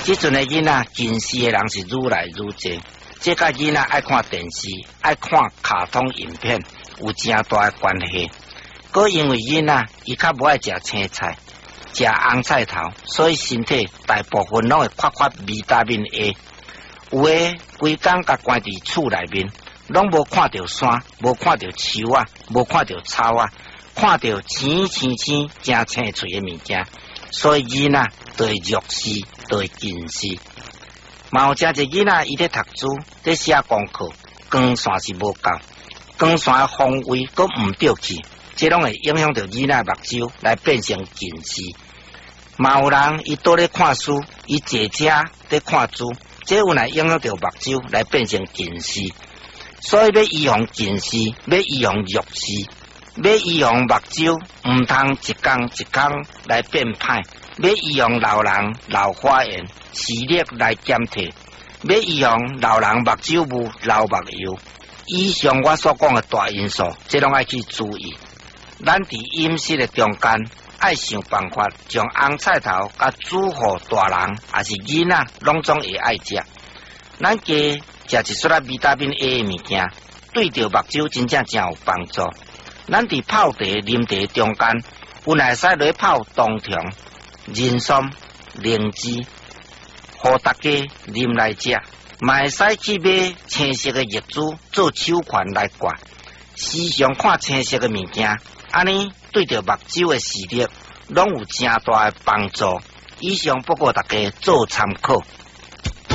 即阵的囡仔近视的人是愈来愈多，这甲囡仔爱看电视、爱看卡通影片有正大的关系。搁因为囡仔伊较无爱食青菜、食红菜头，所以身体大部分拢会缺乏维他命 A。有诶，规工甲关伫厝内面，拢无看到山，无看到树啊，无看到草啊，看到青青青正青翠诶物件，所以囡仔就会弱视，就会近视。嘛有真侪囡仔伊咧读书，咧写功课，光线是无够，光线诶方位阁毋对去，这拢会影响到囡仔目睭来变成近视。嘛有人伊倒咧看书，伊坐车咧看书，这有来影响到目睭来变成近视。所以要预防近视，要预防弱视，要预防目睭毋通一工一工来变歹，要预防老人老花眼、视力来减退，要预防老人目睭雾、老目疣。以上我所讲的大因素，这拢爱去注意。咱伫饮食的中间，爱想办法将红菜头甲煮互大人，也是囡仔，拢总会爱食。咱加食一撮维他命 A 的物件，对着目睭真正有帮助。咱伫泡茶、啉茶中间，有会使落泡冬虫、人参、灵芝，互大家啉来食。嘛会使去买青色的叶珠做手环来挂。时常看青色的物件，安尼对着目睭的视力，拢有正大的帮助。以上不过大家做参考。